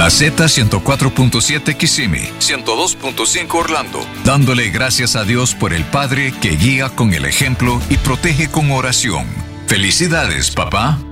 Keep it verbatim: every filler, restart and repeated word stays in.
A Z ciento cuatro punto siete Kissimmee, ciento dos punto cinco Orlando, dándole gracias a Dios por el Padre que guía con el ejemplo y protege con oración. ¡Felicidades, papá!